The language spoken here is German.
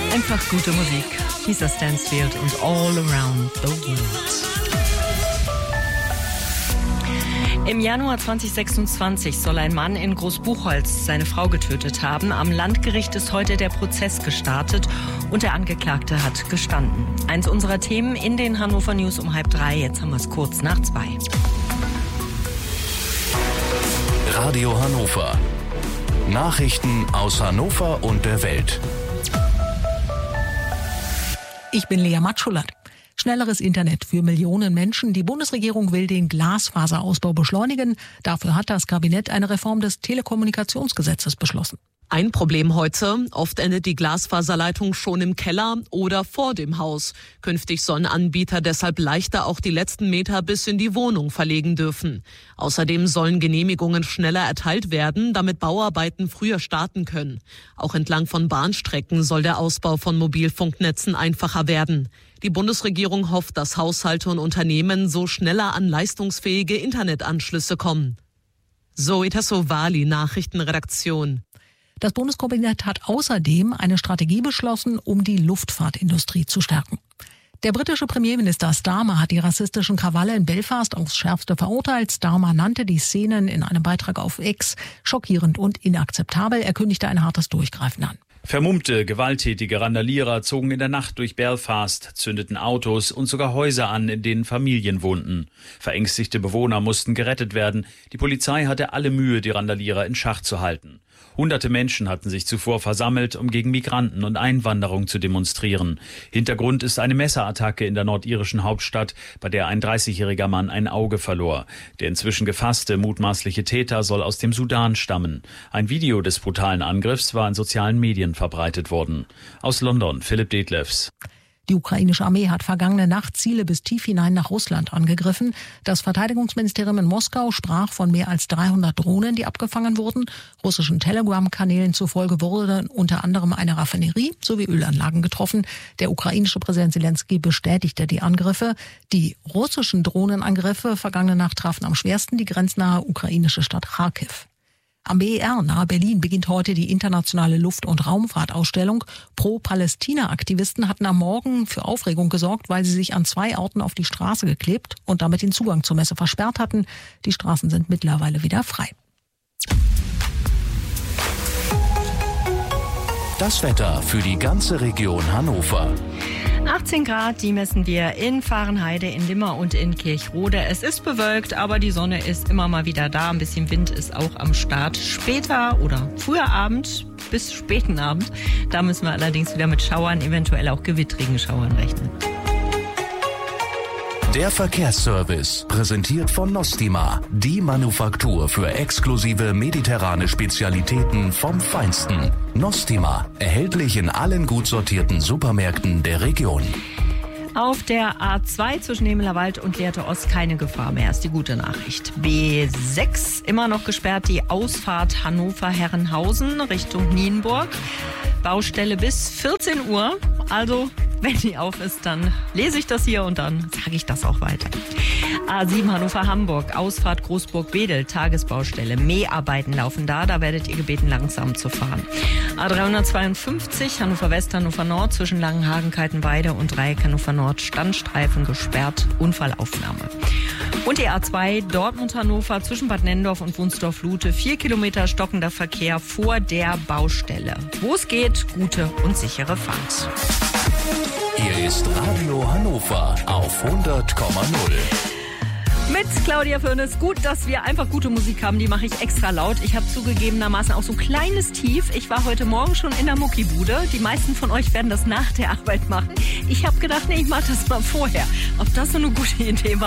Einfach gute Musik. Lisa Stansfield und All Around the World. Im Januar 2026 soll ein Mann in Großbuchholz seine Frau getötet haben. Am Landgericht ist heute der Prozess gestartet und der Angeklagte hat gestanden. Eins unserer Themen in den Hannover News um 2:30. Jetzt haben wir es kurz nach 2. Radio Hannover. Nachrichten aus Hannover und der Welt. Ich bin Lea Matschulat. Schnelleres Internet für Millionen Menschen. Die Bundesregierung will den Glasfaserausbau beschleunigen. Dafür hat das Kabinett eine Reform des Telekommunikationsgesetzes beschlossen. Ein Problem heute: Oft endet die Glasfaserleitung schon im Keller oder vor dem Haus. Künftig sollen Anbieter deshalb leichter auch die letzten Meter bis in die Wohnung verlegen dürfen. Außerdem sollen Genehmigungen schneller erteilt werden, damit Bauarbeiten früher starten können. Auch entlang von Bahnstrecken soll der Ausbau von Mobilfunknetzen einfacher werden. Die Bundesregierung hofft, dass Haushalte und Unternehmen so schneller an leistungsfähige Internetanschlüsse kommen. Zoe Tassovali, Nachrichtenredaktion. Das Bundeskabinett hat außerdem eine Strategie beschlossen, um die Luftfahrtindustrie zu stärken. Der britische Premierminister Starmer hat die rassistischen Krawalle in Belfast aufs Schärfste verurteilt. Starmer nannte die Szenen in einem Beitrag auf X schockierend und inakzeptabel. Er kündigte ein hartes Durchgreifen an. Vermummte, gewalttätige Randalierer zogen in der Nacht durch Belfast, zündeten Autos und sogar Häuser an, in denen Familien wohnten. Verängstigte Bewohner mussten gerettet werden. Die Polizei hatte alle Mühe, die Randalierer in Schach zu halten. Hunderte Menschen hatten sich zuvor versammelt, um gegen Migranten und Einwanderung zu demonstrieren. Hintergrund ist eine Messerattacke in der nordirischen Hauptstadt, bei der ein 30-jähriger Mann ein Auge verlor. Der inzwischen gefasste mutmaßliche Täter soll aus dem Sudan stammen. Ein Video des brutalen Angriffs war in sozialen Medien verbreitet worden. Aus London, Philipp Detlefs. Die ukrainische Armee hat vergangene Nacht Ziele bis tief hinein nach Russland angegriffen. Das Verteidigungsministerium in Moskau sprach von mehr als 300 Drohnen, die abgefangen wurden. Russischen Telegram-Kanälen zufolge wurde unter anderem eine Raffinerie sowie Ölanlagen getroffen. Der ukrainische Präsident Zelensky bestätigte die Angriffe. Die russischen Drohnenangriffe vergangene Nacht trafen am schwersten die grenznahe ukrainische Stadt Kharkiv. Am BER nahe Berlin beginnt heute die internationale Luft- und Raumfahrtausstellung. Pro-Palästina-Aktivisten hatten am Morgen für Aufregung gesorgt, weil sie sich an 2 Orten auf die Straße geklebt und damit den Zugang zur Messe versperrt hatten. Die Straßen sind mittlerweile wieder frei. Das Wetter für die ganze Region Hannover. 18 Grad, die messen wir in Fahrenheide, in Limmer und in Kirchrode. Es ist bewölkt, aber die Sonne ist immer mal wieder da. Ein bisschen Wind ist auch am Start. Später oder früher Abend bis späten Abend. Da müssen wir allerdings wieder mit Schauern, eventuell auch gewittrigen Schauern rechnen. Der Verkehrsservice, präsentiert von Nostima, die Manufaktur für exklusive mediterrane Spezialitäten vom Feinsten. Nostima, erhältlich in allen gut sortierten Supermärkten der Region. Auf der A2 zwischen Nemelerwald und Lehrte Ost keine Gefahr mehr, ist die gute Nachricht. B6 immer noch gesperrt, die Ausfahrt Hannover-Herrenhausen Richtung Nienburg. Baustelle bis 14 Uhr, also wenn die auf ist, dann lese ich das hier und dann sage ich das auch weiter. A7 Hannover-Hamburg, Ausfahrt Großburg-Wedel, Tagesbaustelle. Mäharbeiten laufen da werdet ihr gebeten, langsam zu fahren. A352 Hannover-West, Hannover-Nord zwischen Langenhagen, Kaltenweide und Dreieck Hannover-Nord, Standstreifen gesperrt, Unfallaufnahme. Und die A2 Dortmund-Hannover zwischen Bad Nennendorf und Wunsdorf-Lute, 4 Kilometer stockender Verkehr vor der Baustelle. Wo es geht, gute und sichere Fahrt. Hier ist Radio Hannover auf 100,0. Mit Claudia Fürnes. Gut, dass wir einfach gute Musik haben. Die mache ich extra laut. Ich habe zugegebenermaßen auch so ein kleines Tief. Ich war heute Morgen schon in der Muckibude. Die meisten von euch werden das nach der Arbeit machen. Ich habe gedacht, nee, ich mache das mal vorher. Ob das so eine gute Idee war?